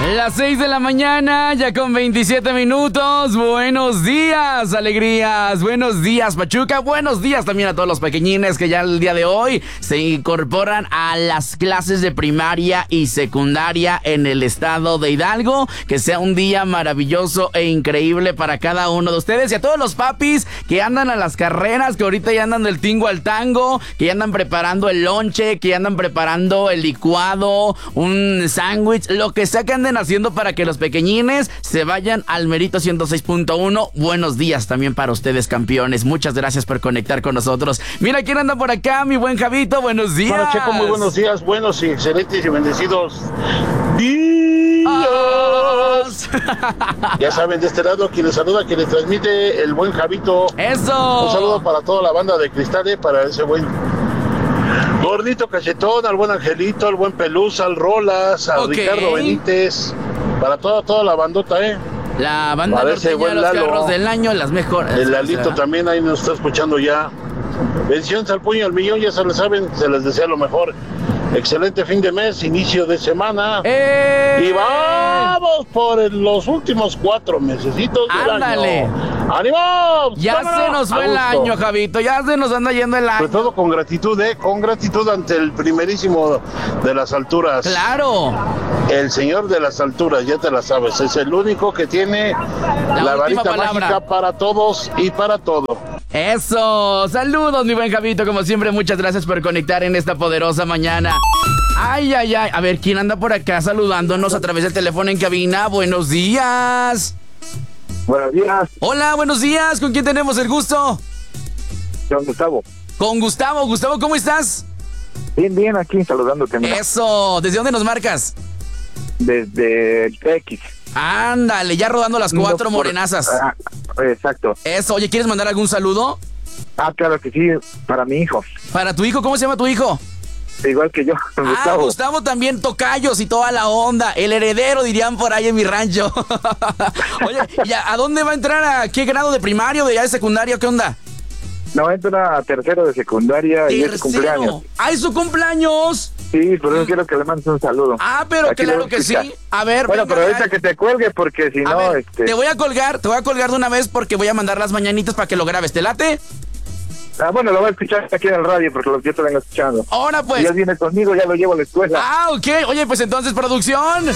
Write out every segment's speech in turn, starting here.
Las 6 de la mañana, ya con 27 minutos. Buenos días, alegrías. Buenos días, Pachuca. Buenos días también a todos los pequeñines que ya el día de hoy se incorporan a las clases de primaria y secundaria en el estado de Hidalgo. Que sea un día maravilloso e increíble para cada uno de ustedes. Y a todos los papis que andan a las carreras, que ahorita ya andan del tingo al tango, que ya andan preparando el lonche, que ya andan preparando el licuado, un sándwich, lo que sea que anden haciendo para que los pequeñines se vayan al Merito 106.1. Buenos días también para ustedes, campeones. Muchas gracias por conectar con nosotros. Mira quién anda por acá, mi buen Javito. Buenos días. Bueno, Checo, muy buenos días. Buenos y excelentes y bendecidos días. Ya saben, de este lado, quien les saluda, quien les transmite, el buen Javito. ¡Eso! Un saludo para toda la banda de Cristal, para ese buen Gordito Cachetón, al buen Angelito, al buen Pelusa, al Rolas, a Ricardo Benítez, para toda la bandota, La banda para norteña, buen los Lalo, carros del año, las mejores. el Lalito también ahí nos está escuchando ya. Bendiciones al puño al millón, ya se les saben, se les desea lo mejor. Excelente fin de mes, inicio de semana. Y vamos por los últimos 4 mesecitos del ¡ándale! año. ¡Ánimo! Ya se nos fue el año, Javito. Ya se nos anda yendo el año. Sobre todo con gratitud ante el primerísimo de las alturas. ¡Claro! El señor de las alturas, ya te la sabes. Es el único que tiene la varita mágica para todos y para todo. ¡Eso! ¡Saludos, mi buen Javito! Como siempre, muchas gracias por conectar en esta poderosa mañana. ¡Ay, ay, ay! A ver, ¿quién anda por acá saludándonos a través del teléfono en cabina? ¡Buenos días! Buenos días. Hola, buenos días. ¿Con quién tenemos el gusto? Con Gustavo. Con Gustavo. Gustavo, ¿cómo estás? Bien, aquí saludándote. Mira. Eso. ¿Desde dónde nos marcas? Desde el TX. Ándale, ya rodando las 4 morenazas. Exacto. Eso. Oye, ¿quieres mandar algún saludo? Claro que sí, para mi hijo. ¿Para tu hijo? ¿Cómo se llama tu hijo? Igual que yo, Gustavo. Gustavo también, tocayos y toda la onda. El heredero, dirían por ahí en mi rancho. Oye, ¿y a dónde va a entrar? ¿A qué grado de primario, de ya de secundaria? ¿Qué onda? No, entra a tercero de secundaria y es su cumpleaños. ¡Ay, su cumpleaños! Sí, por eso quiero que le mandes un saludo. Pero aquí claro que sí. A ver, bueno, venga, pero ahorita que te cuelgue, porque si no, Te voy a colgar de una vez porque voy a mandar las mañanitas para que lo grabes. ¿Te late? Bueno, lo voy a escuchar aquí en el radio porque yo te vengo escuchando. Ahora pues. Y él viene conmigo, ya lo llevo a la escuela. Ok. Oye, pues entonces, producción.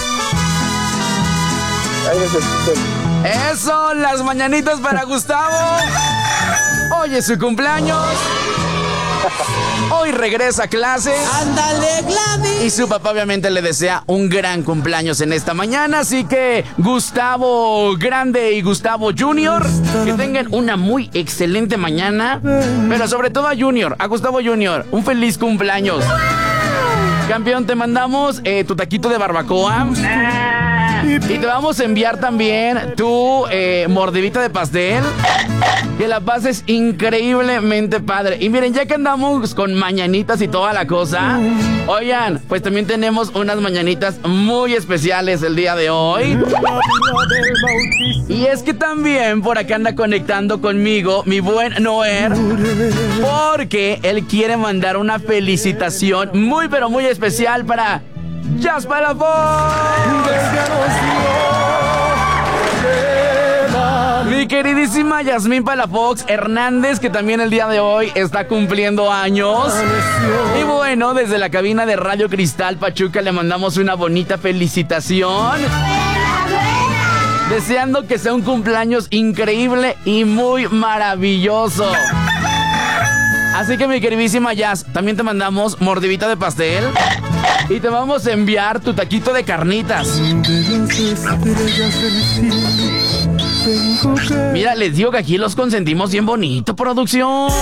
Eso, las mañanitas para Gustavo. Hoy es su cumpleaños. Hoy regresa a clases. ¡Ándale, Gladys! Y su papá obviamente le desea un gran cumpleaños en esta mañana. Así que Gustavo Grande y Gustavo Junior, que tengan una muy excelente mañana. Pero sobre todo a Gustavo Junior, un feliz cumpleaños. Campeón, te mandamos tu taquito de barbacoa. Y te vamos a enviar también tu mordidita de pastel. Que la pases increíblemente padre. Y miren, ya que andamos con mañanitas y toda la cosa, oigan, pues también tenemos unas mañanitas muy especiales el día de hoy. Y es que también por acá anda conectando conmigo mi buen Noer, porque él quiere mandar una felicitación muy pero muy especial para Jazz Palafox. Mi queridísima Yasmín Palafox Hernández, que también el día de hoy está cumpliendo años. Y bueno, desde la cabina de Radio Cristal Pachuca le mandamos una bonita felicitación, deseando que sea un cumpleaños increíble y muy maravilloso. Así que mi queridísima Jazz, también te mandamos mordidita de pastel y te vamos a enviar tu taquito de carnitas. Mira, les digo que aquí los consentimos bien bonito, producción.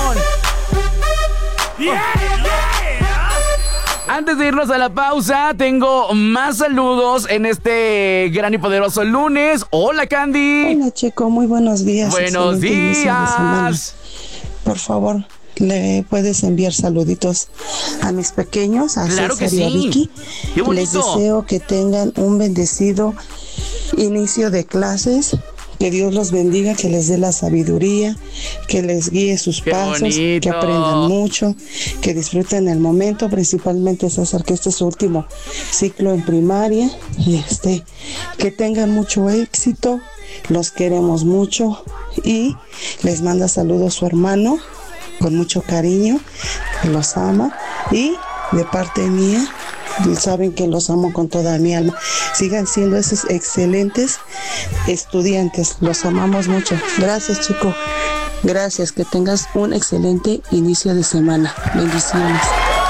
Antes de irnos a la pausa, tengo más saludos en este gran y poderoso lunes. Hola, Candy. Hola, Checo, muy buenos días. Buenos días. Por favor, le puedes enviar saluditos a mis pequeños, a claro César que y a sí. Vicky. Qué bonito. Les deseo que tengan un bendecido inicio de clases. Que Dios los bendiga, que les dé la sabiduría, que les guíe sus pasos, bonito. que aprendan mucho, que disfruten el momento, principalmente César, que este es su último ciclo en primaria y Que tengan mucho éxito, los queremos mucho y les manda saludos su hermano con mucho cariño, los ama y de parte mía, saben que los amo con toda mi alma. Sigan siendo esos excelentes estudiantes, los amamos mucho. Gracias, chico. Gracias, que tengas un excelente inicio de semana. Bendiciones.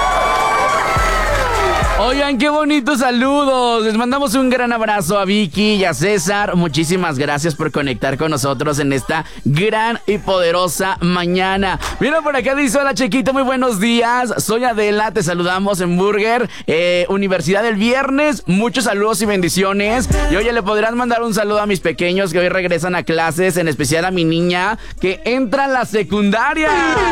Oigan, qué bonitos saludos. Les mandamos un gran abrazo a Vicky y a César. Muchísimas gracias por conectar con nosotros en esta gran y poderosa mañana. Mira, por acá dice: hola, Chequito, muy buenos días. Soy Adela, te saludamos en Burger, Universidad del Viernes. Muchos saludos y bendiciones. Y oye, le podrán mandar un saludo a mis pequeños que hoy regresan a clases, en especial a mi niña que entra a la secundaria.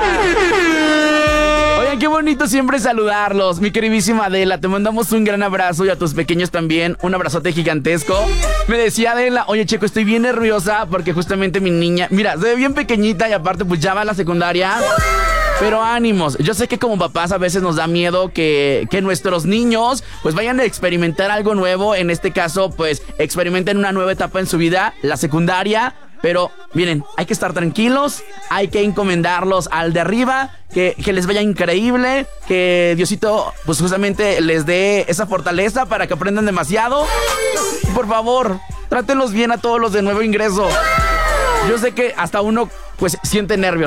Oigan, qué bonito siempre saludarlos. Mi queridísima Adela, te mandamos un gran abrazo, y a tus pequeños también, un abrazote gigantesco. Me decía Adela: oye, Checo, estoy bien nerviosa porque justamente mi niña, mira, se ve bien pequeñita y aparte pues ya va a la secundaria. Pero ánimos, yo sé que como papás a veces nos da miedo que nuestros niños pues vayan a experimentar algo nuevo. En este caso, pues experimenten una nueva etapa en su vida, la secundaria. Pero miren, hay que estar tranquilos, hay que encomendarlos al de arriba, que les vaya increíble, que Diosito pues justamente les dé esa fortaleza para que aprendan demasiado. Y por favor, trátenlos bien a todos los de nuevo ingreso. Yo sé que hasta uno pues siente nervios.